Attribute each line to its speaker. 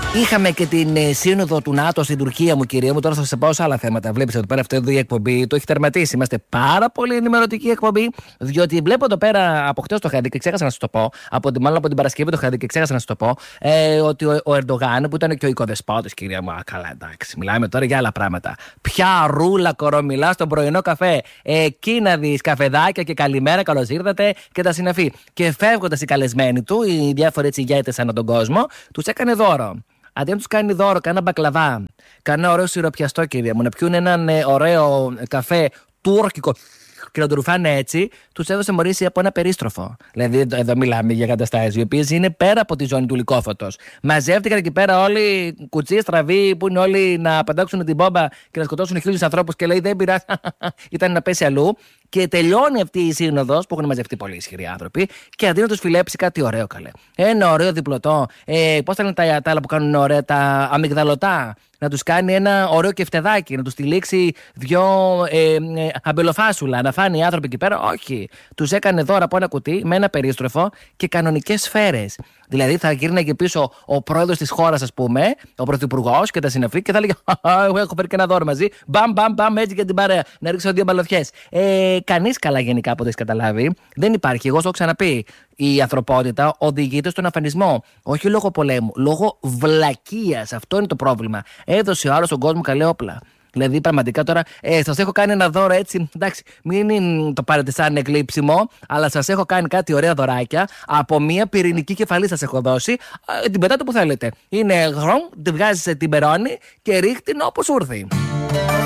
Speaker 1: Είχαμε και την σύνοδο του ΝΑΤΟ στην Τουρκία, μου κυρία μου. Τώρα θα σα πάω σε άλλα θέματα. Βλέπετε εδώ πέρα, αυτή εδώ η εκπομπή το έχει τερματίσει. Είμαστε πάρα πολύ ενημερωτική εκπομπή, διότι βλέπω εδώ πέρα από χτες το είχα δει και ξέχασα να σα το πω. Μάλλον από την Παρασκευή το είχα δει και ξέχασα να σα το πω. Ότι ο Ερντογάν, που ήταν και ο οικοδεσπότης, κυρία μου, καλά, εντάξει, μιλάμε τώρα για άλλα πράγματα. Ποια ρούλα κορομιλά στον πρωινό καφέ. Εκεί να δει καφεδάκια και καλημέρα, καλώς ήρθατε και τα συναφή. Και φεύγοντας οι καλεσμένοι του, οι διάφοροι ηγέτες ανά τον κόσμο, τους έκανε δώρο. Αντί να τους κάνει δώρο, κάνα μπακλαβά, κάνα ωραίο σιροπιαστό, κυρία μου, να πιούν έναν ωραίο καφέ τούρκικο και να το ρουφάνε έτσι, τους έδωσε μωρήσει από ένα περίστροφο. Δηλαδή, εδώ μιλάμε για καταστάσεις οι οποίες είναι πέρα από τη ζώνη του λυκόφωτος. Μαζεύτηκαν εκεί πέρα όλοι κουτσί, στραβοί, που είναι όλοι να πετάξουν την μπόμπα και να σκοτώσουν 1.000 ανθρώπους και λέει δεν πειράζει, ήταν να πέσει αλλού. Και τελειώνει αυτή η σύνοδος που έχουν μαζευτεί πολλοί ισχυροί άνθρωποι και αντί να τους φιλέψει κάτι ωραίο, καλέ. Ένα ωραίο διπλωτό. Πώς θα λένε τα άλλα που κάνουν ωραία, τα αμυγδαλωτά. Να τους κάνει ένα ωραίο κεφτεδάκι, να τους τυλίξει δυο αμπελοφάσουλα, να φάνε οι άνθρωποι εκεί πέρα. Όχι. Τους έκανε δώρα από ένα κουτί με ένα περίστροφο και κανονικές σφαίρες. Δηλαδή θα γύρναγε πίσω ο πρόεδρος της χώρας, ας πούμε, ο πρωθυπουργός και τα συναφή και θα έλεγε εγώ έχω φέρει και ένα δώρο μαζί. Μπαμ, μπαμ, μπαμ, έτσι για την παρέα. Να ρίξω 2 μπαλωθιές. Κανείς καλά γενικά από ό,τι έχει καταλάβει. Δεν υπάρχει. Εγώ σου έχω ξαναπεί. Η ανθρωπότητα οδηγείται στον αφανισμό. Όχι λόγω πολέμου, λόγω βλακείας. Αυτό είναι το πρόβλημα. Έδωσε ο άλλος στον κόσμο καλή όπλα. Δηλαδή, πραγματικά τώρα σας έχω κάνει ένα δώρο έτσι. Εντάξει, μην το πάρετε σαν εκλείψιμο, αλλά σας έχω κάνει κάτι ωραία δωράκια. Από μια πυρηνική κεφαλή σας έχω δώσει. Την πετάτε που θέλετε. Είναι γρομ, τη βγάζεις την περώνη και ρίχτην όπως σου έρθει.